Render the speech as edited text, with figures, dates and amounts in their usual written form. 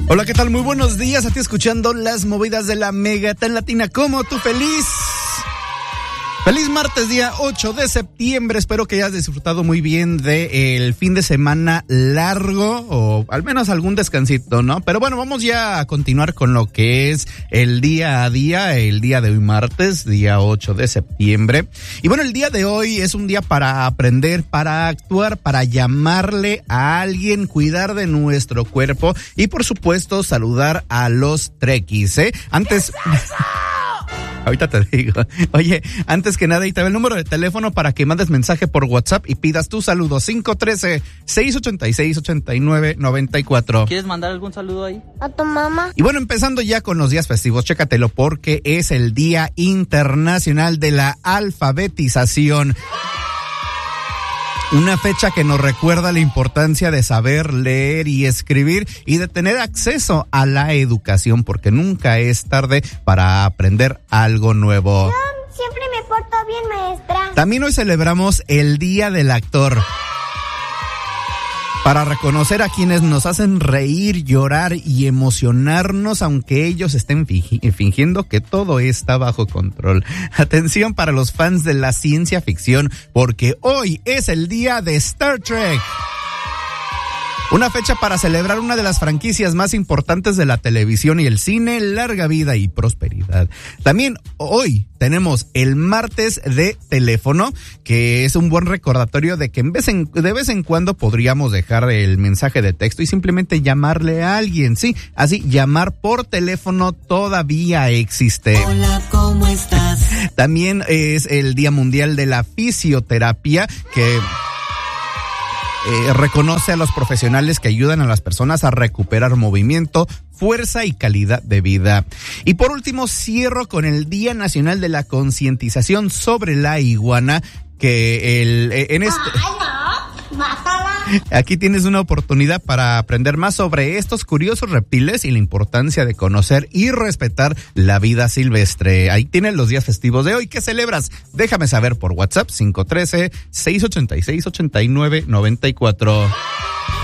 Hola, ¿qué tal? Muy buenos días. A ti escuchando las movidas de la Mega tan latina como tú. Feliz martes, día 8 de septiembre. Espero que hayas disfrutado muy bien del fin de semana largo o al menos algún descansito, ¿no? Pero bueno, vamos ya a continuar con lo que es el día a día, el día de hoy martes, día 8 de septiembre. Y bueno, el día de hoy es un día para aprender, para actuar, para llamarle a alguien, cuidar de nuestro cuerpo y por supuesto saludar a los trekkies, ¿eh? Ahorita te digo. Oye, antes que nada, ahí te ve el número de teléfono para que mandes mensaje por WhatsApp y pidas tu saludo. 513-686-8994. ¿Quieres mandar algún saludo ahí? A tu mamá. Y bueno, empezando ya con los días festivos, chécatelo porque es el Día Internacional de la Alfabetización. Una fecha que nos recuerda la importancia de saber leer y escribir y de tener acceso a la educación, porque nunca es tarde para aprender algo nuevo. Yo siempre me porto bien, maestra. También hoy celebramos el Día del Actor, para reconocer a quienes nos hacen reír, llorar y emocionarnos, aunque ellos estén fingiendo que todo está bajo control. Atención para los fans de la ciencia ficción, porque hoy es el día de Star Trek. Una fecha para celebrar una de las franquicias más importantes de la televisión y el cine, larga vida y prosperidad. También hoy tenemos el martes de teléfono, que es un buen recordatorio de que de vez en cuando podríamos dejar el mensaje de texto y simplemente llamarle a alguien, sí, así llamar por teléfono todavía existe. Hola, ¿cómo estás? También es el Día Mundial de la Fisioterapia, que reconoce a los profesionales que ayudan a las personas a recuperar movimiento, fuerza y calidad de vida. Y por último, cierro con el Día Nacional de la Concientización sobre la iguana, que ¡Ay, no! ¡Mátala! Aquí tienes una oportunidad para aprender más sobre estos curiosos reptiles y la importancia de conocer y respetar la vida silvestre. Ahí tienen los días festivos de hoy. ¿Qué celebras? Déjame saber por WhatsApp 513-686-8994.